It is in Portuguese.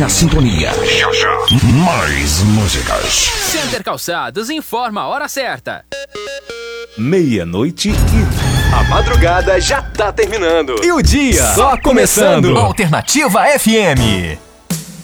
na sintonia. Já já, mais músicas. Center Calçados informa a hora certa. 00:00. A madrugada já tá terminando. E o dia só começando. Alternativa FM.